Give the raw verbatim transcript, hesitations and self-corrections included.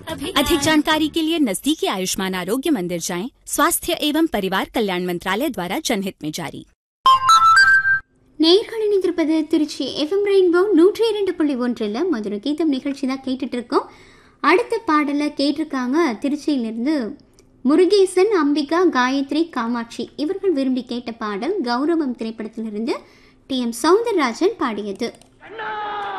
अधिक जानकारी के लिए नजदीकी आयुष्मान आरोग्य मंदिर जाएं। स्वास्थ्य एवं परिवार कल्याण मंत्रालय द्वारा जनहित में जारी। நேயர்கள் இணைந்திருப்பது திருச்சி எஃப்எம் ரெயின்போ நூற்றி இரண்டு புள்ளி ஒன்றில் மதுரை கீதம் நிகழ்ச்சி தான் கேட்டுட்டு இருக்கோம். அடுத்த பாடலை கேட்டிருக்காங்க திருச்சியிலிருந்து முருகேசன், அம்பிகா, காயத்ரி, காமாட்சி. இவர்கள் விரும்பி கேட்ட பாடல் கௌரவம் திரைப்படத்திலிருந்து டி எம் சௌந்தரராஜன் பாடியது.